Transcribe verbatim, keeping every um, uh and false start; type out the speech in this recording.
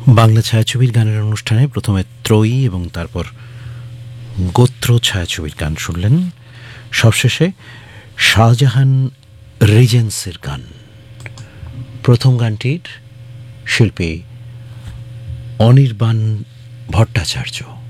বাংলা ছায়াছবির গানের অনুষ্ঠানে প্রথমে ত্রয়ী এবং তারপর গোত্র ছায়াছবির গান শুনলেন, সবশেষে শাহজাহান রিজেন্সের গান। প্রথম গানটির শিল্পী অনির্বাণ ভট্টাচার্য।